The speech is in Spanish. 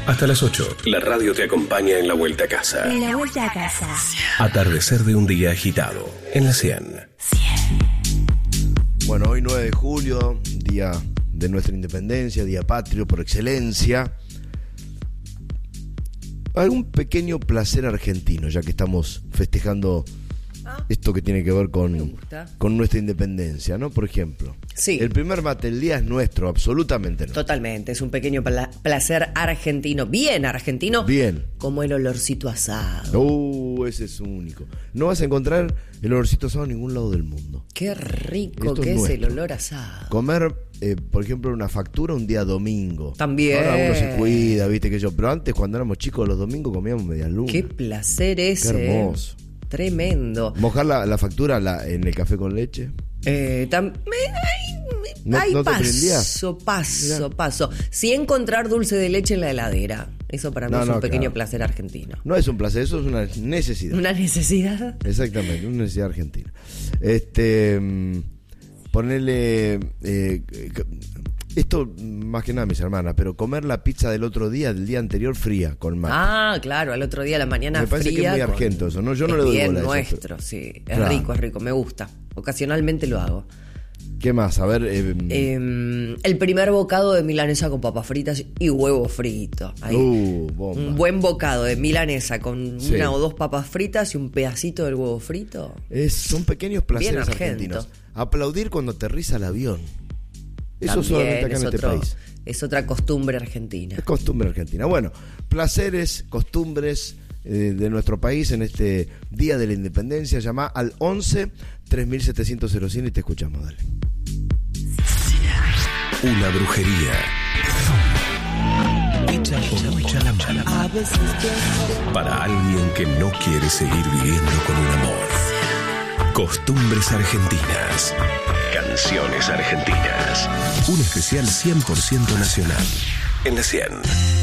Hasta las 8, la radio te acompaña en la vuelta a casa. En la vuelta a casa. Atardecer de un día agitado, en la 100. Bueno, hoy 9 de julio, día de nuestra independencia, día patrio por excelencia. Algún pequeño placer argentino, ya que estamos festejando esto que tiene que ver con nuestra independencia, ¿no? Por ejemplo, sí. El primer mate del día es nuestro, absolutamente nuestro. Totalmente, es un pequeño placer argentino, bien argentino. Bien. Como el olorcito asado. Ese es único. No vas a encontrar el olorcito asado en ningún lado del mundo. Qué rico Esto que es nuestro. el olor asado. Comer, por ejemplo, una factura un día domingo. También. Ahora uno se cuida, viste que yo. Pero antes, cuando éramos chicos, los domingos comíamos media luna. Qué placer ese. Qué hermoso. Tremendo. Mojar la factura en el café con leche. ¿No te prendías? Paso. Sí, encontrar dulce de leche en la heladera. Eso para mí es un pequeño placer argentino. No es un placer, eso es una necesidad. ¿Una necesidad? Exactamente, una necesidad argentina. Ponerle esto más que nada mis hermanas, pero comer la pizza del otro día, del día anterior, fría, con mate. Claro, al otro día a la mañana me parece fría. Que es muy argento eso, ¿no? Yo no le doy bien bola a eso, nuestro, sí. Es claro. rico, me gusta. Ocasionalmente lo hago. ¿Qué más? A ver. El primer bocado de milanesa con papas fritas y huevo frito. Ahí. Bomba. Un buen bocado de milanesa con Sí. una o dos papas fritas y un pedacito del huevo frito. Son pequeños placeres Bien argento. argentinos. Aplaudir cuando aterriza el avión. Eso También solamente acá en este país. Es otra costumbre argentina. Es costumbre argentina. Bueno, placeres, costumbres de nuestro país en este Día de la Independencia. Llama al 11-3700 y te escuchamos, dale. Una brujería. Para alguien que no quiere seguir viviendo con un amor. Costumbres argentinas. Canciones argentinas. Un especial 100% nacional. En la 100.